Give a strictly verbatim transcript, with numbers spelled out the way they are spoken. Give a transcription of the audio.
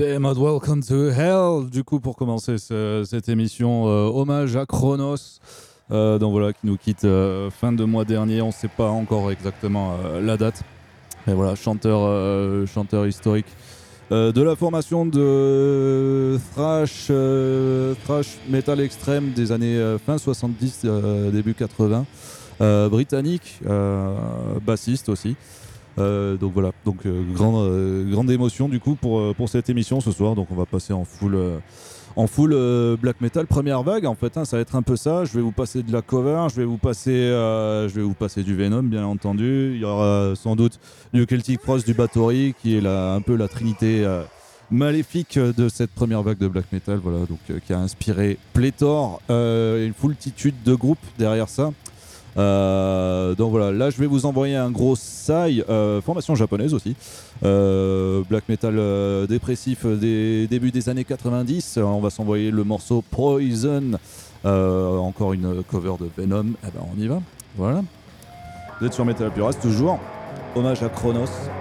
Behemoth, Welcome to Hell. Du coup, pour commencer ce, cette émission, euh, hommage à Chronos. Euh, donc voilà, qui nous quitte euh, fin de mois dernier. On ne sait pas encore exactement euh, la date. Mais voilà, chanteur, euh, chanteur historique euh, de la formation de thrash, euh, thrash metal extrême des années euh, fin soixante-dix, euh, début quatre-vingts. Euh, britannique, euh, bassiste aussi. Euh, donc voilà, donc euh, grande, euh, grande émotion du coup pour, euh, pour cette émission ce soir. Donc on va passer en full, euh, en full euh, black metal. Première vague en fait, hein, ça va être un peu ça. Je vais vous passer de la cover, je vais vous passer, euh, je vais vous passer du Venom bien entendu. Il y aura sans doute du Celtic Frost, du Bathory qui est la, un peu la trinité euh, maléfique de cette première vague de black metal. Voilà, donc euh, qui a inspiré pléthore, euh, une foultitude de groupes derrière ça. Euh, donc voilà, là je vais vous envoyer un gros Sai, euh, formation japonaise aussi, euh, black metal euh, dépressif des débuts des années quatre-vingt-dix. On va s'envoyer le morceau Poison, euh, encore une cover de Venom. Eh ben on y va, voilà. Vous êtes sur Metal Purist toujours, hommage à Chronos.